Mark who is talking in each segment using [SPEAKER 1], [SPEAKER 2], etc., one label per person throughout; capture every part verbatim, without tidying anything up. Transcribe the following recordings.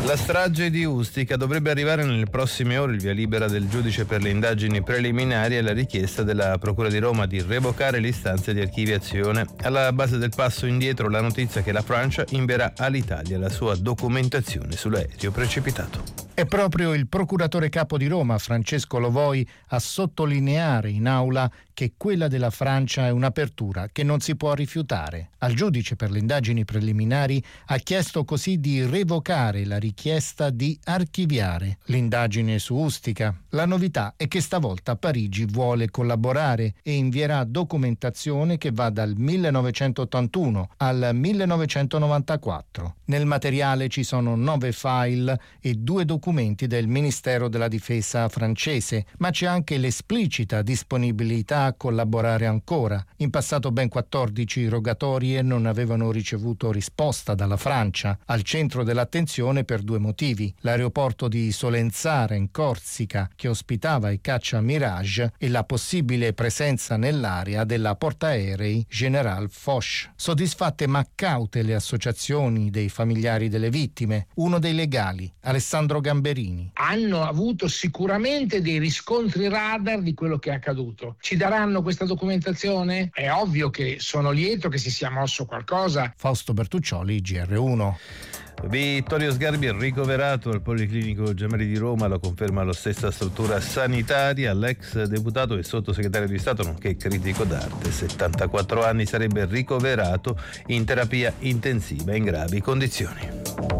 [SPEAKER 1] La strage di Ustica dovrebbe arrivare nelle prossime ore. Il via libera del giudice per le indagini preliminari e la richiesta della Procura di Roma di revocare l'istanza di archiviazione. Alla base del passo indietro la notizia che la Francia invierà all'Italia la sua documentazione sull'aereo precipitato.
[SPEAKER 2] È proprio il procuratore capo di Roma, Francesco Lovoi, a sottolineare in aula che quella della Francia è un'apertura che non si può rifiutare. Al giudice per le indagini preliminari ha chiesto così di revocare la richiesta di archiviare l'indagine su Ustica. La novità è che stavolta Parigi vuole collaborare e invierà documentazione che va dal millenovecentottantuno al millenovecentonovantaquattro. Nel materiale ci sono nove file e due documenti del Ministero della Difesa francese, ma c'è anche l'esplicita disponibilità a collaborare ancora. In passato ben quattordici rogatorie non avevano ricevuto risposta dalla Francia, al centro dell'attenzione per due motivi: l'aeroporto di Solenzara in Corsica, che ospitava i caccia Mirage, e la possibile presenza nell'area della portaerei General Foch. Soddisfatte ma caute le associazioni dei familiari delle vittime. Uno dei legali, Alessandro Gamberini.
[SPEAKER 3] Hanno avuto sicuramente dei riscontri radar di quello che è accaduto. Ci daranno questa documentazione? È ovvio che sono lieto che si sia mosso qualcosa.
[SPEAKER 2] Fausto Bertuccioli, G R uno.
[SPEAKER 1] Vittorio Sgarbi è ricoverato al Policlinico Gemelli di Roma, lo conferma la stessa struttura sanitaria. L'ex deputato e sottosegretario di Stato nonché critico d'arte, settantaquattro anni, sarebbe ricoverato in terapia intensiva in gravi condizioni.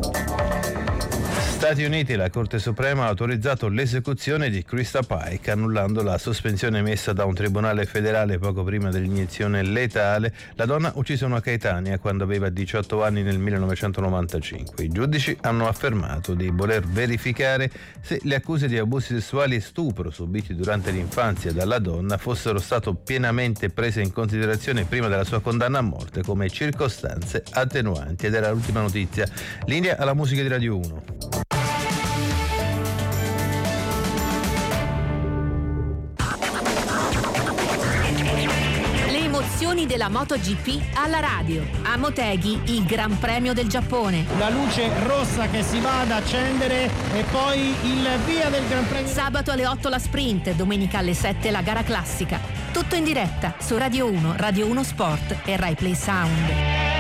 [SPEAKER 1] Stati Uniti, la Corte Suprema ha autorizzato l'esecuzione di Krista Pike, annullando la sospensione emessa da un tribunale federale poco prima dell'iniezione letale. La donna uccise una coetanea quando aveva diciotto anni nel millenovecentonovantacinque. I giudici hanno affermato di voler verificare se le accuse di abusi sessuali e stupro subiti durante l'infanzia dalla donna fossero state pienamente prese in considerazione prima della sua condanna a morte come circostanze attenuanti. Ed era l'ultima notizia. Linea alla musica di Radio uno.
[SPEAKER 4] Della MotoGP alla radio. A Motegi il Gran Premio del Giappone.
[SPEAKER 5] La luce rossa che si va ad accendere e poi il via del Gran Premio.
[SPEAKER 4] Sabato alle otto la sprint, domenica alle sette la gara classica. Tutto in diretta su Radio uno, Radio uno Sport e Rai Play Sound.